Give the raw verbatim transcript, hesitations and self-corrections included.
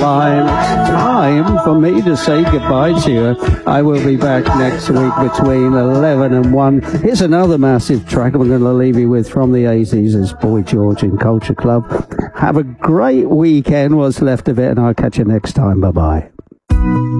mine. It's time for me to say goodbye to you. I will be back next week between eleven and one. Here's another massive track I'm going to leave you with from the eighties. It's Boy George and Culture Club. Have a great weekend, what's left of it, and I'll catch you next time. Bye-bye.